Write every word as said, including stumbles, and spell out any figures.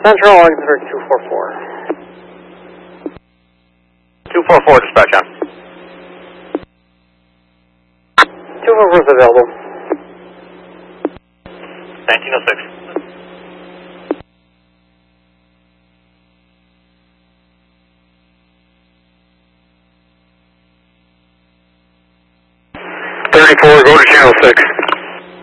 Central, Augsburg two four four. two four four, dispatch on. two four four is available. nineteen oh six. thirty-four, go to channel six.